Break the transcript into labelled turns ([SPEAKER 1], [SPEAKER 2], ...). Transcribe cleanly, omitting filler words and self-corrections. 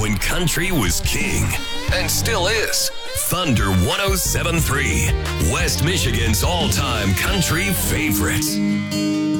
[SPEAKER 1] when country was king. And still is. Thunder 107.3, West Michigan's all-time country favorites.